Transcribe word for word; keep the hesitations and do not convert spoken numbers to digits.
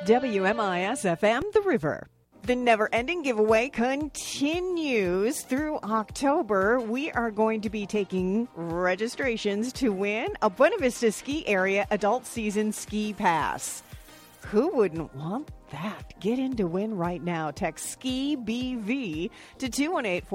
W M I S F M, The River. The never-ending giveaway continues through October. We are going to be taking registrations to win a Buena Vista Ski Area Adult Season Ski Pass. Who wouldn't want that? Get in to win right now. Text SKI B V to two one eight four.